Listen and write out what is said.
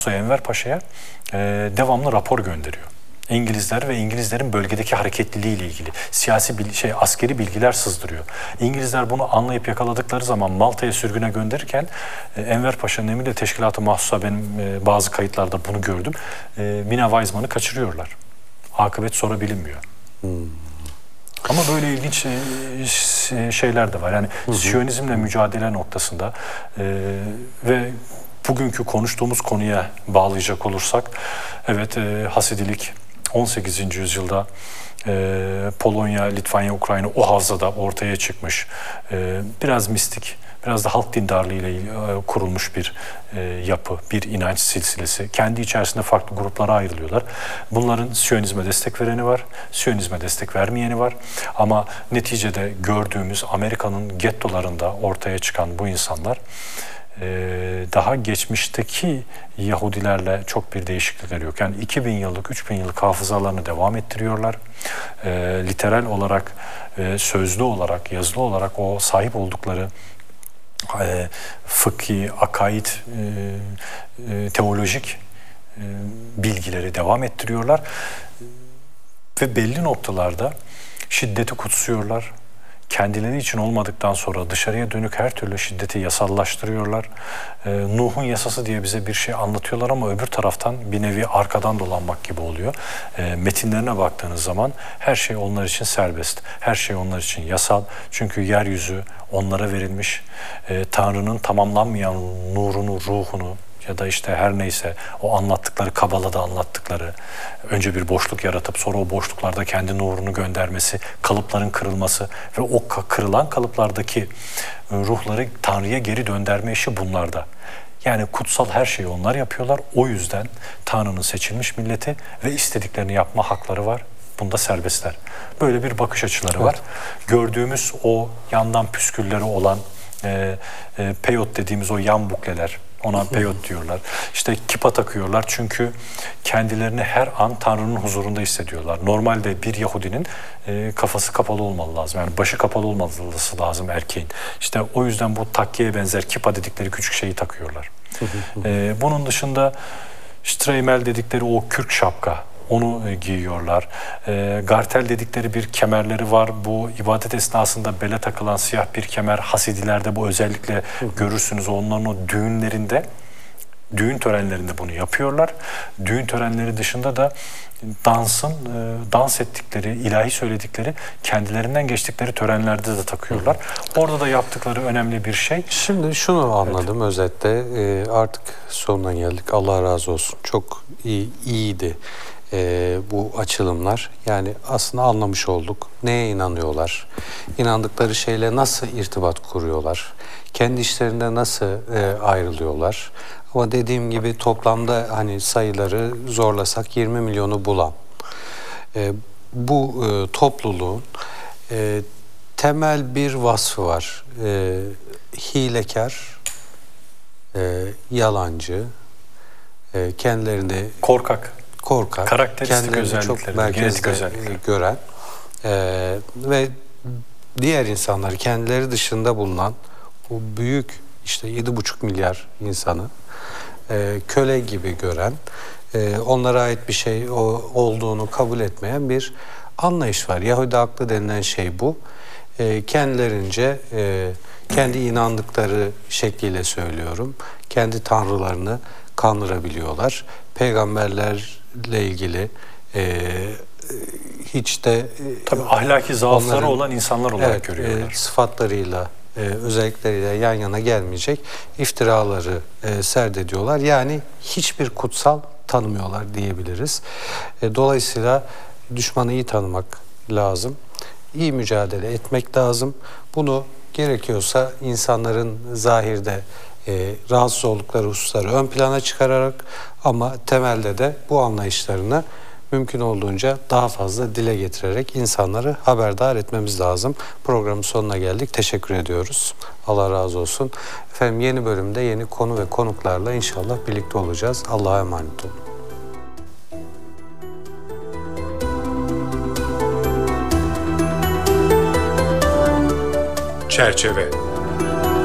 Enver Paşa'ya devamlı rapor gönderiyor. İngilizler ve İngilizlerin bölgedeki hareketliliği ile ilgili askeri bilgiler sızdırıyor. İngilizler bunu anlayıp yakaladıkları zaman Malta'ya sürgüne gönderirken Enver Paşa'nın emriyle Teşkilat-ı Mahsus'a benim bazı kayıtlarda bunu gördüm. Mina Weizmann'ı kaçırıyorlar. Akıbet sonra bilinmiyor. Ama böyle ilginç şeyler de var. Yani Siyonizmle mücadele noktasında ve bugünkü konuştuğumuz konuya bağlayacak olursak, evet, Hasidilik 18. yüzyılda Polonya, Litvanya, Ukrayna o havzada ortaya çıkmış. Biraz mistik, biraz da halk dindarlığı ile kurulmuş bir yapı, bir inanç silsilesi. Kendi içerisinde farklı gruplara ayrılıyorlar. Bunların Siyonizme destek vereni var, Siyonizme destek vermeyeni var. Ama neticede gördüğümüz Amerika'nın gettolarında ortaya çıkan bu insanlar daha geçmişteki Yahudilerle çok bir değişiklikleri yok. Yani 2000 yıllık, 3000 yıllık hafızalarını devam ettiriyorlar. Literal olarak, sözlü olarak, yazılı olarak o sahip oldukları fıkhi, akaid, teolojik bilgileri devam ettiriyorlar. Ve belli noktalarda şiddeti kutsuyorlar. Kendileri için olmadıktan sonra dışarıya dönük her türlü şiddeti yasallaştırıyorlar. Nuh'un yasası diye bize bir şey anlatıyorlar ama öbür taraftan bir nevi arkadan dolanmak gibi oluyor. Metinlerine baktığınız zaman her şey onlar için serbest. Her şey onlar için yasal. Çünkü yeryüzü onlara verilmiş. Tanrı'nın tamamlanmayan nurunu, ruhunu, ya da işte her neyse o anlattıkları, Kabala'da anlattıkları, önce bir boşluk yaratıp sonra o boşluklarda kendi nurunu göndermesi, kalıpların kırılması ve o kırılan kalıplardaki ruhları Tanrı'ya geri döndürme işi bunlarda. Yani kutsal her şeyi onlar yapıyorlar. O yüzden Tanrı'nın seçilmiş milleti ve istediklerini yapma hakları var. Bunda serbestler. Böyle bir bakış açıları var. Gördüğümüz o yandan püskülleri olan peyot dediğimiz o yan bukleler, ona peyot diyorlar. İşte kipa takıyorlar çünkü kendilerini her an Tanrı'nın huzurunda hissediyorlar. Normalde bir Yahudinin kafası kapalı olmalı lazım. Yani başı kapalı olması lazım erkeğin. İşte o yüzden bu takkeye benzer kipa dedikleri küçük şeyi takıyorlar. Bunun dışında Streymel dedikleri o kürk şapka, onu giyiyorlar. Gartel dedikleri bir kemerleri var. Bu ibadet esnasında bele takılan siyah bir kemer. Hasidilerde bu özellikle görürsünüz. Onların o düğünlerinde, düğün törenlerinde bunu yapıyorlar. Düğün törenleri dışında da dans ettikleri, ilahi söyledikleri, kendilerinden geçtikleri törenlerde de takıyorlar. Orada da yaptıkları önemli bir şey. Şimdi şunu anladım özetle. Artık sonuna geldik. Allah razı olsun. Çok iyiydi. Bu açılımlar. Yani aslında anlamış olduk. Neye inanıyorlar? İnandıkları şeyle nasıl irtibat kuruyorlar? Kendi işlerinde nasıl ayrılıyorlar? Ama dediğim gibi toplamda hani sayıları zorlasak 20 milyonu bulan bu topluluğun temel bir vasfı var. Hilekar, yalancı, kendilerinde Korkak, karakteristik kendilerini çok merkezde gören ve diğer insanlar kendileri dışında bulunan bu büyük işte 7,5 milyar insanı köle gibi gören, onlara ait bir şey olduğunu kabul etmeyen bir anlayış var. Yahudi aklı denilen şey bu. Kendilerince kendi inandıkları şekliyle söylüyorum. Kendi tanrılarını kandırabiliyorlar. Peygamberlerle ilgili hiç de tabii ahlaki zaafları olan insanlar olarak görüyorlar. Sıfatlarıyla, özellikleriyle yan yana gelmeyecek iftiraları serdediyorlar. Yani hiçbir kutsal tanımıyorlar diyebiliriz. Dolayısıyla düşmanı iyi tanımak lazım. İyi mücadele etmek lazım. Bunu gerekiyorsa insanların zahirde rahatsız oldukları hususları ön plana çıkararak ama temelde de bu anlayışlarını mümkün olduğunca daha fazla dile getirerek insanları haberdar etmemiz lazım. Programın sonuna geldik. Teşekkür ediyoruz. Allah razı olsun. Efendim yeni bölümde yeni konu ve konuklarla inşallah birlikte olacağız. Allah'a emanet olun. Çerçeve